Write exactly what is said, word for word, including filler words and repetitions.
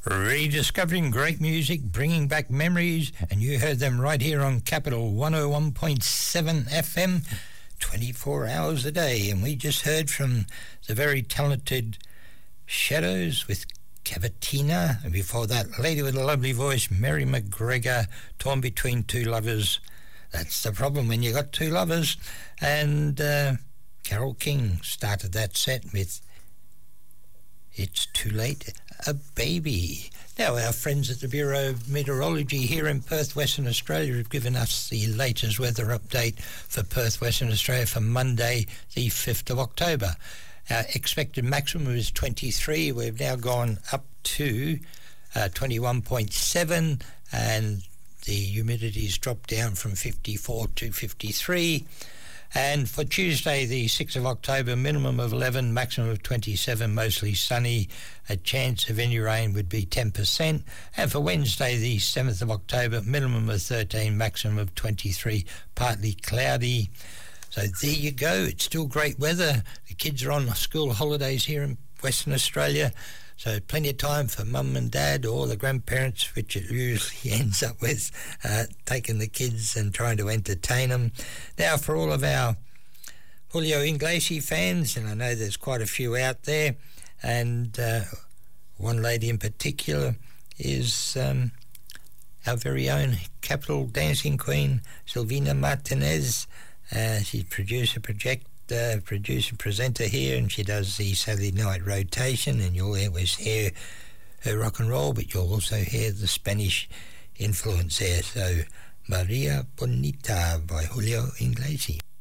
Rediscovering great music, bringing back memories, and you heard them right here on Capital one oh one point seven F M, twenty-four hours a day. And we just heard from the very talented Shadows with Cavatina, and before that, lady with a lovely voice, Mary McGregor, Torn Between Two Lovers. That's the problem when you got two lovers. And uh, Carole King started that set with It's Too Late, a Baby. Now, our friends at the Bureau of Meteorology here in Perth, Western Australia, have given us the latest weather update for Perth, Western Australia for Monday, the fifth of October. Our expected maximum is twenty-three. We've now gone up to uh, twenty-one point seven, and the humidity's dropped down from fifty-four to fifty-three. And for Tuesday, the sixth of October, minimum of eleven, maximum of twenty-seven, mostly sunny. A chance of any rain would be ten percent. And for Wednesday, the seventh of October, minimum of thirteen, maximum of twenty-three, partly cloudy. So there you go. It's still great weather. The kids are on school holidays here in Western Australia. So plenty of time for mum and dad or the grandparents, which it usually ends up with, uh, taking the kids and trying to entertain them. Now, for all of our Julio Iglesias fans, and I know there's quite a few out there, and uh, one lady in particular is um, our very own Capital dancing queen, Silvina Martinez. Uh, she's producer, project, uh, producer, presenter here, and she does the Saturday night rotation, and you'll always hear her rock and roll, but you'll also hear the Spanish influence there. So, Maria Bonita by Julio Iglesias.